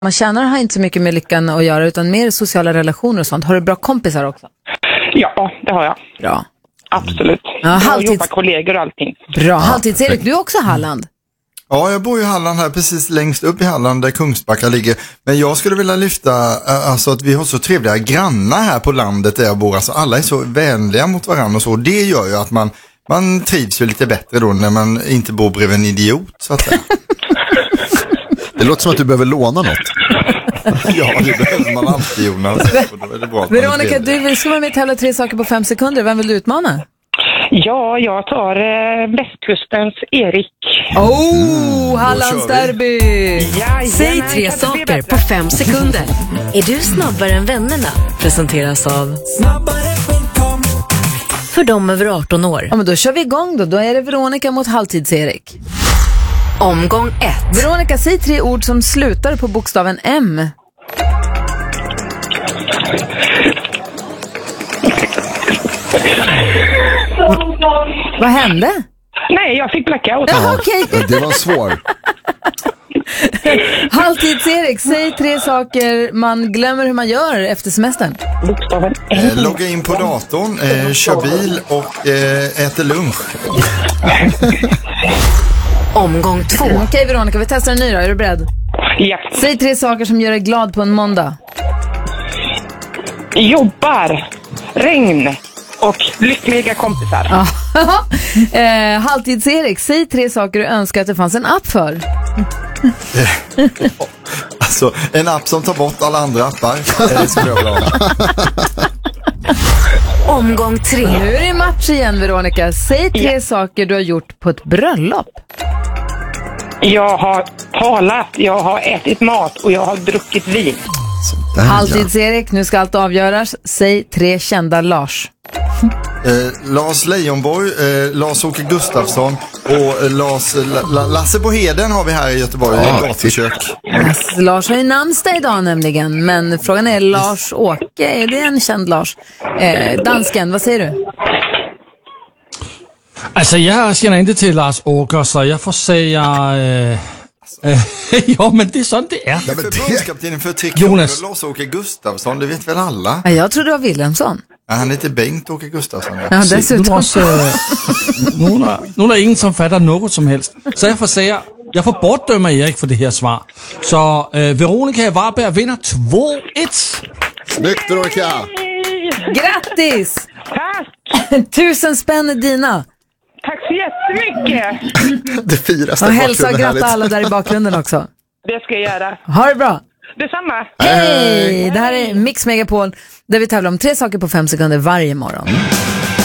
Man tjänar har inte så mycket med lyckan att göra utan mer sociala relationer och sånt. Har du bra kompisar också? Ja, det har jag. Bra. Absolut. Ja, jag har jobbarkollegor och allting. Bra. Halvtids-Erik, du är också Halland. Ja, jag bor i Halland här, precis längst upp i Halland där Kungsbacka ligger. Men jag skulle vilja lyfta alltså att vi har så trevliga grannar här på landet där jag bor. Alltså alla är så vänliga mot varandra och så. Det gör ju att man trivs ju lite bättre då när man inte bor bredvid en idiot, så att säga. Det låter som att du behöver låna något. Ja, det behöver man alltid, Jonas. Då är det bra att Veronica, du vill vara med och tävla 3 saker på 5 sekunder. Vem vill du utmana? Ja, jag tar västkustens Erik. Hallands derby! Säg 3 saker på 5 sekunder. Är du snabbare än vännerna? Presenteras av Snabbare.com. För dem över 18 år. Ja, men då kör vi igång då. Då är det Veronica mot Halvtids-Erik. Omgång 1. Veronica, säg 3 ord som slutar på bokstaven M. Vad hände? Nej, jag fick blackout. Ja, okej. Det var svår. Halvtids-Erik, säg 3 saker man glömmer hur man gör efter semestern. Bokstaven logga in på datorn, kör bil och äter lunch. Omgång 2. Okej, Veronica, vi testar en ny då. Är du beredd? Ja. Säg 3 saker som gör dig glad på en måndag. Jobbar, regn och lyckliga kompisar. Halvtids-Erik, säg 3 saker du önskar att det fanns en app för. Alltså, en app som tar bort alla andra appar. Det skulle jag vilja ha. Omgång 3. Nu är det match igen, Veronica. Säg 3 saker du har gjort på ett bröllop. Jag har talat, jag har ätit mat och jag har druckit vin. Halvtids-Erik, nu ska allt avgöras. Säg 3 kända Lars. Lars Leijonborg, Lars-Åke Gustafsson och Lasse på Heden har vi här i Göteborg. Gatukök. Lars har ju namnsdag idag nämligen. Men frågan är Lars-Åke, är det en känd Lars? Dansken, vad säger du? Alltså jag känner inte till Lars-Åke, så jag får säga... ja, men det är sånt det är. Förbundskaptenen för Trick Jonas. Lars-Åke Gustafsson, det vet väl alla? Ja, jag trodde det var Wilhelmsson. Ja, han heter Bengt-Åke Gustafsson. Ja, dessutom. Nu är det ingen som fattar något som helst. Så jag får säga, jag får bortdöma Erik för det här svar. Så Veronica Varberg vinner 2-1. Snyggt, Veronica! Grattis! Tack! 1000 spänn är dina. Tack så jättemycket! Det firas. Och hälsa och gratta alla där i bakgrunden också. Det ska jag göra. Ha det bra! Detsamma! Hej! Det här är Mix Megapol där vi tävlar om 3 saker på 5 sekunder varje morgon.